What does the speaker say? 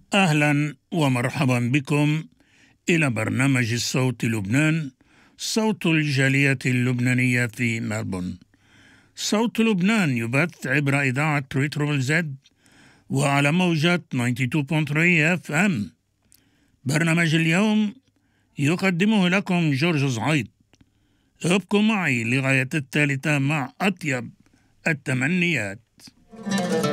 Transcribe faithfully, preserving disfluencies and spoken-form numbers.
أهلا ومرحبا بكم إلى برنامج الصوت لبنان، صوت الجالية اللبنانية في ملبورن. صوت لبنان يبث عبر إذاعة ريترول زد وعلى موجة تسعة وتسعين فاصلة ثلاثة اف ام. برنامج اليوم يقدمه لكم جورج زعيط. ابقوا معي لغاية الثالثة مع أطيب التمنيات.